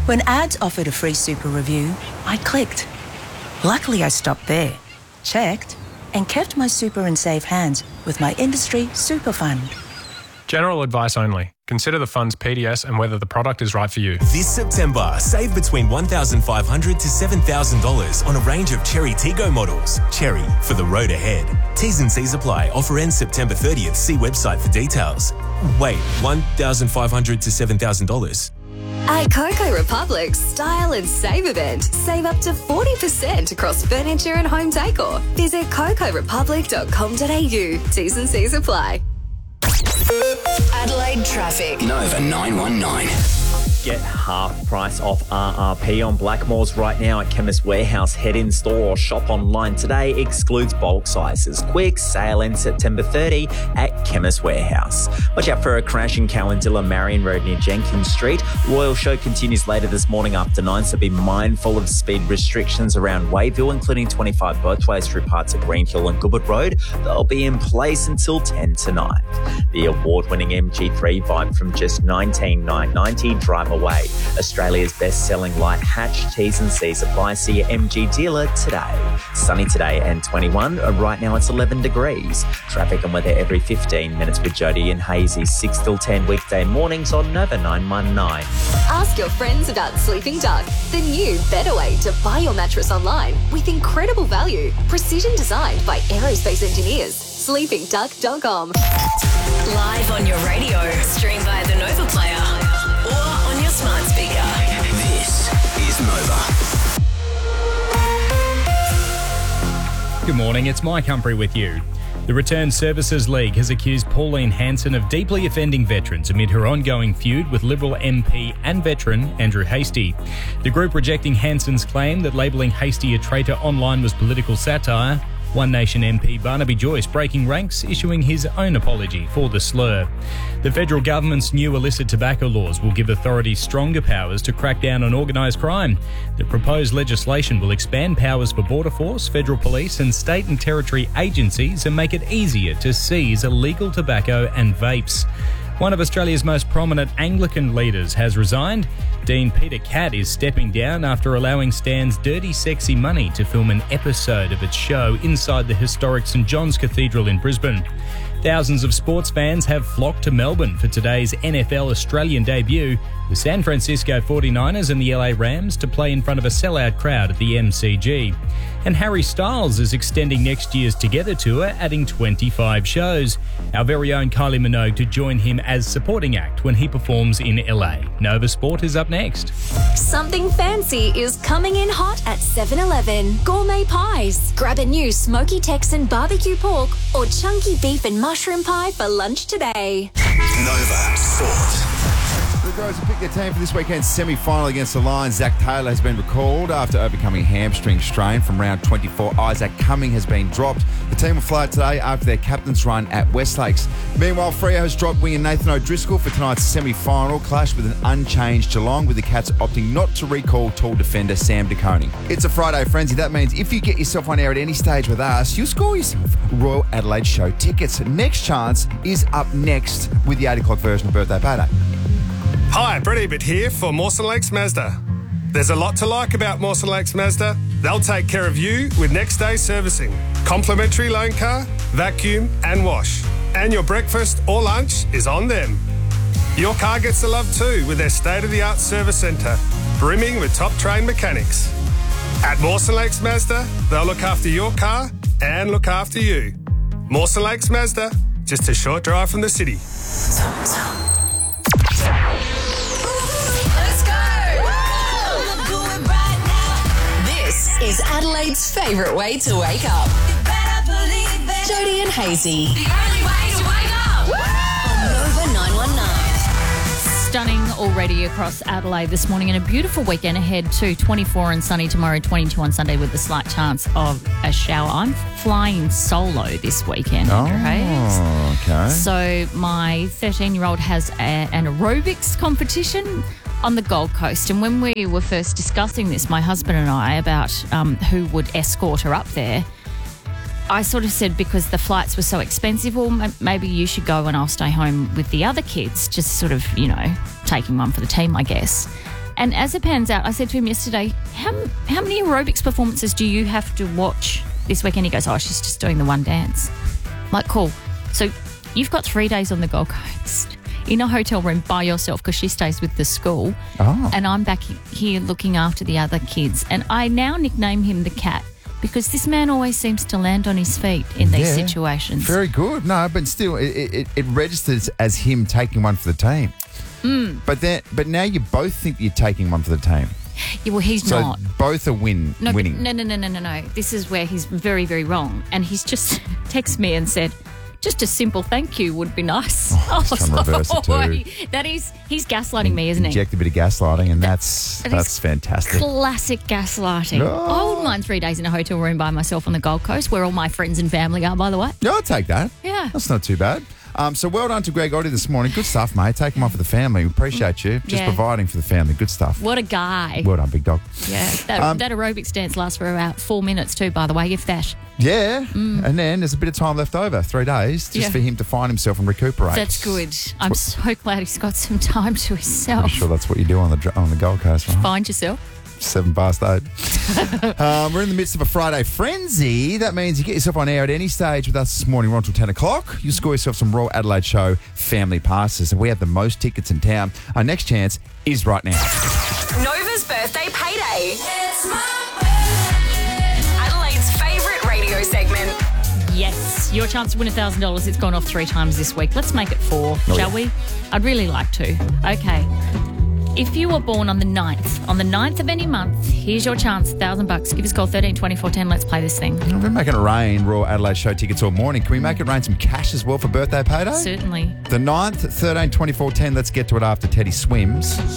When ads offered a free super review, I clicked. Luckily, I stopped there, checked, and kept my super in safe hands with my industry super fund. General advice only. Consider the fund's PDS and whether the product is right for you. This September, save between $1,500 to $7,000 on a range of Chery Tiggo models. Chery, for the road ahead. T's and C's apply. Offer ends September 30th. See website for details. Wait, $1,500 to $7,000? At Coco Republic's Style and Save event, save up to 40% across furniture and home decor. Visit cocorepublic.com.au. T's and C's apply. Adelaide traffic. Nova 919. Get half price off RRP on Blackmores right now at Chemist Warehouse. Head in store or shop online today. Excludes bulk sizes. Quick sale ends September 30 at Chemist Warehouse. Watch out for a crash in Cowandilla, Marion Road near Jenkins Street. Royal Show continues later this morning after 9, so be mindful of speed restrictions around Wayville, including 25 both ways through parts of Greenhill and Goodwood Road. They'll be in place until 10 tonight. The award-winning MG3 Vibe from just $19,990. Drive away. Australia's best-selling light hatch. T's and C's apply. See your MG dealer today. Sunny today and 21. Right now it's 11 degrees. Traffic and weather every 15 minutes with Jody and Hazy. 6 till 10 weekday mornings on Nova 919. Ask your friends about Sleeping Duck, the new, better way to buy your mattress online with incredible value. Precision designed by aerospace engineers. SleepingDuck.com. Live on your radio. Stream via the Nova Player or on your smart speaker. This is Nova. Good morning, it's Mike Humphrey with you. The Returned Services League has accused Pauline Hanson of deeply offending veterans amid her ongoing feud with Liberal MP and veteran Andrew Hastie. The group rejecting Hanson's claim that labelling Hastie a traitor online was political satire. One Nation MP Barnaby Joyce breaking ranks, issuing his own apology for the slur. The federal government's new illicit tobacco laws will give authorities stronger powers to crack down on organised crime. The proposed legislation will expand powers for Border Force, federal police and state and territory agencies and make it easier to seize illegal tobacco and vapes. One of Australia's most prominent Anglican leaders has resigned. Dean Peter Catt is stepping down after allowing Stan's Dirty Sexy Money to film an episode of its show inside the historic St John's Cathedral in Brisbane. Thousands of sports fans have flocked to Melbourne for today's NFL Australian debut, the San Francisco 49ers and the LA Rams to play in front of a sellout crowd at the MCG. And Harry Styles is extending next year's Together tour, adding 25 shows. Our very own Kylie Minogue to join him as supporting act when he performs in LA. Nova Sport is up next. Something fancy is coming in hot at 7-Eleven. Gourmet pies. Grab a new smoky Texan barbecue pork or chunky beef and mushroom pie for lunch today. Nova Sport. The guys who picked their team for this weekend's semi-final against the Lions. Zach Taylor has been recalled after overcoming a hamstring strain from round 24. Isaac Cumming has been dropped. The team will fly today after their captain's run at Westlakes. Meanwhile, Freo has dropped winger Nathan O'Driscoll for tonight's semi-final clash with an unchanged Geelong, with the Cats opting not to recall tall defender Sam De Koning. It's a Friday frenzy. That means if you get yourself on air at any stage with us, you'll score yourself Royal Adelaide Show tickets. Next chance is up next with the 8 o'clock version of Birthday Payday. Hi, Brett Ebert here for Mawson Lakes Mazda. There's a lot to like about Mawson Lakes Mazda. They'll take care of you with next day servicing, complimentary loan car, vacuum and wash. And your breakfast or lunch is on them. Your car gets the love too with their state-of-the-art service centre, brimming with top-trained mechanics. At Mawson Lakes Mazda, they'll look after your car and look after you. Mawson Lakes Mazda, just a short drive from the city. Is Adelaide's favourite way to wake up. Jody and Hazy. The only way to wake up. On Nova 919. Stunning already across Adelaide this morning and a beautiful weekend ahead too. 24 and sunny tomorrow, 22 on Sunday with a slight chance of a shower. I'm flying solo this weekend, Andrew Hayes. Okay. So my 13-year-old has an aerobics competition on the Gold Coast. And when we were first discussing this, my husband and I, about who would escort her up there, I sort of said, because the flights were so expensive, well, maybe you should go and I'll stay home with the other kids, just sort of, taking one for the team, I guess. And as it pans out, I said to him yesterday, how many aerobics performances do you have to watch this weekend? He goes, she's just doing the one dance. I'm like, cool. So you've got 3 days on the Gold Coast in a hotel room by yourself because she stays with the school. Oh. And I'm back here looking after the other kids. And I now nickname him the cat because this man always seems to land on his feet in these situations. Very good. No, but still, it registers as him taking one for the team. But now you both think you're taking one for the team. Yeah, well, he's so not. Both are winning. No. This is where he's very, very wrong. And he's just texted me and said, just a simple thank you would be nice. Trying to reverse it too. He's gaslighting me, isn't he? Inject a bit of gaslighting, and that's fantastic. Classic gaslighting. Oh. I wouldn't mind 3 days in a hotel room by myself on the Gold Coast, where all my friends and family are, by the way. Yeah, I'll take that. Yeah. That's not too bad. So well done to Greg Oddie this morning. Good stuff, mate. Take him on for the family. We appreciate you. Just providing for the family. Good stuff. What a guy. Well done, big dog. Yeah. That aerobics dance lasts for about 4 minutes too, by the way, if that. Yeah. And then there's a bit of time left over, 3 days, just for him to find himself and recuperate. That's good. I'm so glad he's got some time to himself. I'm sure that's what you do on the Gold Coast, right? Find yourself. 7:08. We're in the midst of a Friday frenzy. That means you get yourself on air at any stage with us this morning. We're on till 10 o'clock. You score yourself some Royal Adelaide Show family passes. And we have the most tickets in town. Our next chance is right now. Nova's birthday payday. It's my birthday. Adelaide's favourite radio segment. Yes, your chance to win $1,000. It's gone off 3 times this week. Let's make it 4, shall we? I'd really like to. Okay. If you were born on the 9th of any month, here's your chance, $1,000. Give us a call, 13 24 10. Let's play this thing. We've been making it rain Royal Adelaide Show tickets all morning. Can we make it rain some cash as well for birthday payday? Certainly. The 9th, 13 24 10. Let's get to it after Teddy swims.